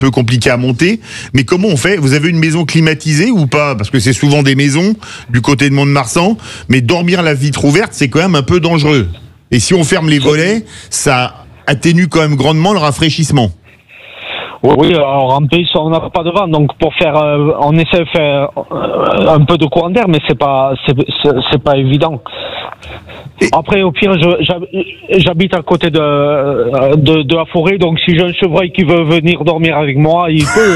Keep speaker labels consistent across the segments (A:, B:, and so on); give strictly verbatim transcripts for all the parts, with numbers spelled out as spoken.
A: peu compliqué à monter, mais comment on fait? Vous avez une maison climatisée ou pas? Parce que c'est souvent des maisons du côté de Mont-de-Marsan, mais dormir la vitre ouverte, c'est quand même un peu dangereux. Et si on ferme les volets, ça atténue quand même grandement le rafraîchissement.
B: Oui, alors en plus on n'a pas de vent, donc pour faire, euh, on essaie de faire euh, un peu de courant d'air, mais c'est pas, c'est, c'est, c'est pas évident. Et après, au pire, je, j'habite à côté de, de de la forêt, donc si j'ai un chevreuil qui veut venir dormir avec moi, il peut.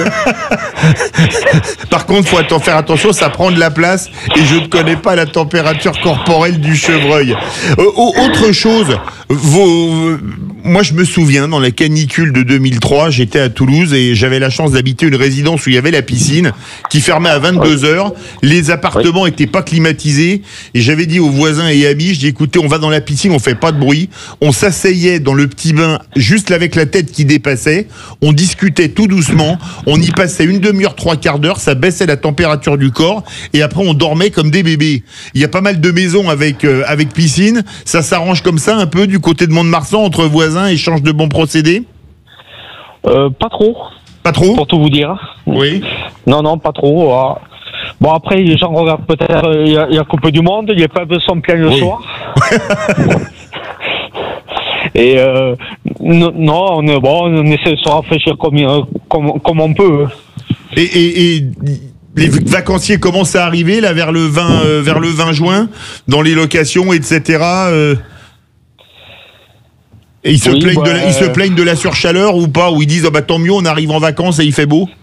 A: Par contre, faut attendre, faire attention, ça prend de la place, et je ne connais pas la température corporelle du chevreuil. Euh, autre chose, vos, moi je me souviens, dans la canicule de deux mille trois, j'étais à Toulouse et j'avais la chance d'habiter une résidence où il y avait la piscine qui fermait à vingt-deux heures. Les appartements n'étaient pas climatisés et j'avais dit aux voisins et amis, je dis écoutez, on va dans la piscine, on fait pas de bruit. On s'asseyait dans le petit bain juste avec la tête qui dépassait. On discutait tout doucement. On y passait une demi-heure, trois quarts d'heure. Ça baissait la température du corps et après on dormait comme des bébés. Il y a pas mal de maisons avec euh, avec piscine. Ça s'arrange comme ça un peu du côté de Mont-de-Marsan entre voisins, échange de bons procédés.
B: Euh, pas trop.
A: Pas trop.
B: Pour tout vous dire.
A: Oui.
B: Non, non, pas trop. Ah. Bon, après, les gens regardent peut-être, il y a, y a Coupe du Monde, il n'y a pas de son plein le oui. soir. Et euh, non, on, est, bon, on essaie de se rafraîchir comme, comme, comme on peut.
A: Et, et, et les vacanciers commencent à arriver, là, vers le vingt, euh, vers le vingt juin, dans les locations, et cetera. Euh... Et ils se, oui, plaignent bah, de la, ils se plaignent de la surchaleur ou pas? Ou ils disent oh bah, tant mieux, on arrive en vacances et il fait beau?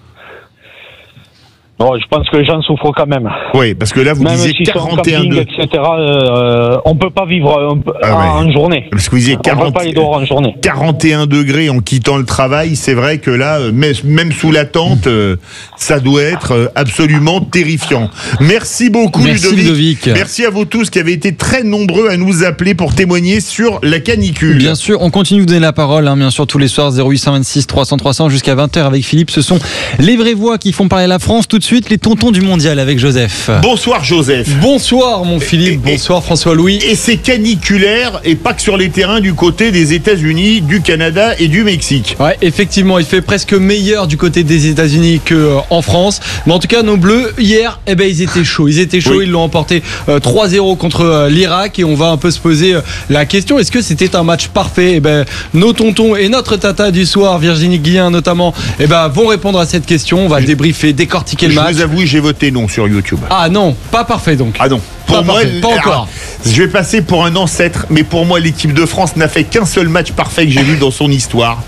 B: Non, je pense que les gens souffrent quand même.
A: Oui, parce que là, vous
B: même
A: disiez
B: si
A: quarante et un
B: degrés, et cetera. Euh, on peut pas vivre un, ah ouais. en journée.
A: Parce que vous disiez quarante,
B: on peut pas aller dehors en journée.
A: quarante et un degrés en quittant le travail, c'est vrai que là, même sous la tente, ça doit être absolument terrifiant. Merci beaucoup,
C: Merci
A: Ludovic.
C: Ludovic.
A: Merci à vous tous qui avez été très nombreux à nous appeler pour témoigner sur la canicule.
C: Bien sûr, on continue de vous donner la parole, hein, bien sûr, tous les soirs, zéro huit deux six trois cents trois cents jusqu'à vingt heures avec Philippe. Ce sont les vraies voix qui font parler la France. Tout de suite, les tontons du mondial avec Joseph.
A: Bonsoir Joseph.
C: Bonsoir mon Philippe, et, bonsoir François-Louis.
A: Et c'est caniculaire et pas que sur les terrains du côté des États-Unis, du Canada et du Mexique.
C: Ouais, effectivement, il fait presque meilleur du côté des États-Unis qu'en euh, France. Mais en tout cas, nos Bleus, hier, eh ben, ils étaient chauds. Ils étaient chauds, oui. Ils l'ont emporté euh, trois zéro contre euh, l'Irak et on va un peu se poser euh, la question, est-ce que c'était un match parfait? Eh ben, nos tontons et notre tata du soir, Virginie Guillen notamment, eh ben, vont répondre à cette question. On va débriefer, décortiquer le
A: je
C: match.
A: Je vous avoue, j'ai voté non sur YouTube.
C: Ah non, pas parfait donc.
A: Ah non. Pour
C: pas
A: moi,
C: parfait, pas encore.
A: Je vais passer pour un ancêtre, mais pour moi, l'équipe de France n'a fait qu'un seul match parfait que j'ai vu dans son histoire.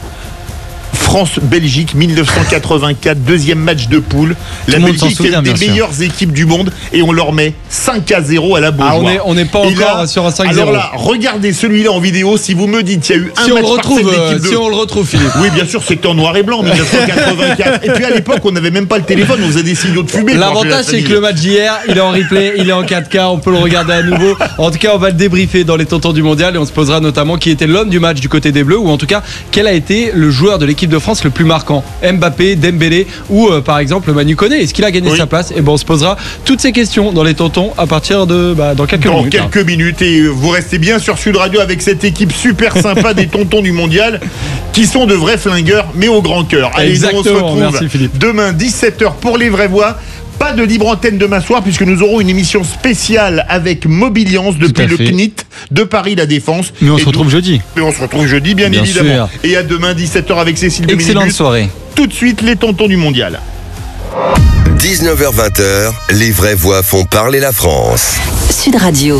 A: France-Belgique mille neuf cent quatre-vingt-quatre, deuxième match de poule. La Belgique est une des meilleures équipes du monde et on leur met cinq à zéro à la Beaujoire.
C: Ah, on n'est pas encore là, sur un cinq zéro.
A: Alors là, regardez celui-là en vidéo. Si vous me dites qu'il y a eu un
C: si
A: match
C: on le retrouve,
A: parfait de l'équipe de...
C: Si on le retrouve, Philippe.
A: Oui, bien sûr, c'était en noir et blanc, mille neuf cent quatre-vingt-quatre. Et puis à l'époque, on n'avait même pas le téléphone, on faisait des signaux de fumée.
C: L'avantage, c'est que le match d'hier, il est en replay, il est en quatre K, on peut le regarder à nouveau. En tout cas, on va le débriefer dans les tontons du mondial et on se posera notamment qui était l'homme du match du côté des Bleus, ou en tout cas, quel a été le joueur de l'équipe de France le plus marquant. Mbappé, Dembélé ou euh, par exemple Manu Koné. Est-ce qu'il a gagné oui. sa place? Et bon, on se posera toutes ces questions dans les tontons à partir de bah, dans quelques
A: dans
C: minutes.
A: Dans quelques hein. minutes et vous restez bien sur Sud Radio avec cette équipe super sympa des tontons du mondial qui sont de vrais flingueurs mais au grand cœur. Allez,
C: exactement,
A: on se retrouve
C: merci Philippe.
A: Demain dix-sept heures pour les vraies voix. Pas de libre antenne demain soir puisque nous aurons une émission spéciale avec Mobiliance depuis le C N I T de Paris La Défense.
C: Mais on
A: et
C: se retrouve
A: nous...
C: jeudi.
A: Mais on se retrouve jeudi bien, bien évidemment. Sûr. Et à demain dix-sept heures avec Cécile Dominibus.
C: Excellente soirée.
A: Tout de suite les tontons du mondial.
D: dix-neuf heures vingt, les vraies voix font parler la France.
E: Sud Radio.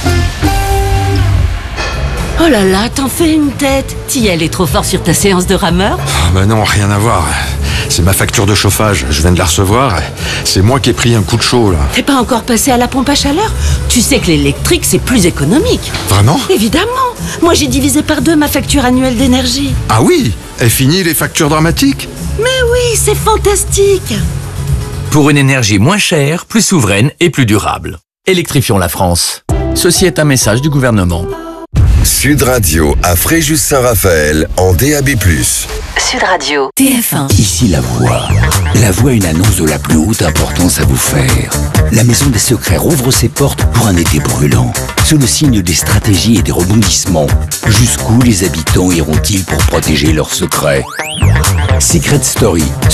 E: Oh là là, t'en fais une tête. T'y allais trop fort sur ta séance de rameur?
F: Ah bah non, rien à voir. C'est ma facture de chauffage, je viens de la recevoir. C'est moi qui ai pris un coup de chaud là.
E: T'es pas encore passé à la pompe à chaleur? Tu sais que l'électrique c'est plus économique.
F: Vraiment?
E: Évidemment. Moi j'ai divisé par deux ma facture annuelle d'énergie.
F: Ah oui? Est fini les factures dramatiques?
E: Mais oui, c'est fantastique.
G: Pour une énergie moins chère, plus souveraine et plus durable. Électrifions la France. Ceci est un message du gouvernement.
D: Sud Radio à Fréjus-Saint-Raphaël en D A B plus.
E: Sud Radio. T F un.
G: Ici la voix.
H: La Voix a une annonce de la plus haute importance à vous faire. La Maison des Secrets rouvre ses portes pour un été brûlant. Sous le signe des stratégies et des rebondissements, jusqu'où les habitants iront-ils pour protéger leurs secrets? Secret Story.